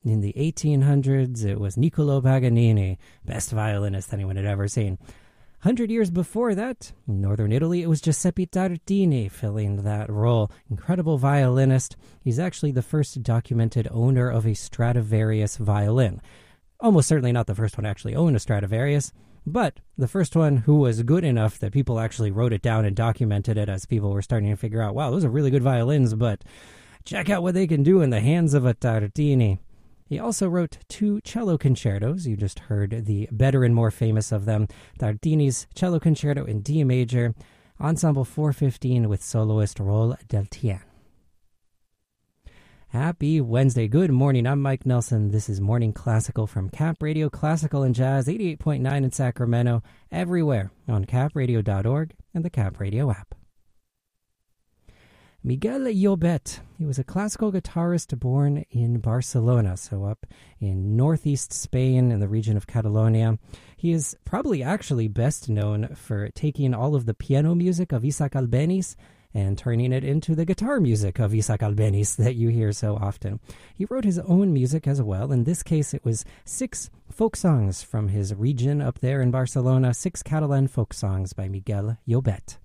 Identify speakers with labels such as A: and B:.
A: In the 1800s, it was Niccolò Paganini, best violinist anyone had ever seen. 100 years before that, in northern Italy, it was Giuseppe Tartini filling that role. Incredible violinist. He's actually the first documented owner of a Stradivarius violin. Almost certainly not the first one to actually own a Stradivarius, but the first one who was good enough that people actually wrote it down and documented it as people were starting to figure out, wow, those are really good violins, but check out what they can do in the hands of a Tartini. He also wrote 2 cello concertos. You just heard the better and more famous of them, Tartini's Cello Concerto in D major, Ensemble 415 with soloist Roll del Tien. Happy Wednesday. Good morning. I'm Mike Nelson. This is Morning Classical from Cap Radio Classical and Jazz, 88.9 in Sacramento, everywhere on capradio.org and the Cap Radio app. Miguel Llobet, he was a classical guitarist born in Barcelona, so up in northeast Spain in the region of Catalonia. He is probably actually best known for taking all of the piano music of Isaac Albéniz and turning it into the guitar music of Isaac Albéniz that you hear so often. He wrote his own music as well. In this case, it was 6 folk songs from his region up there in Barcelona, 6 Catalan folk songs by Miguel Llobet.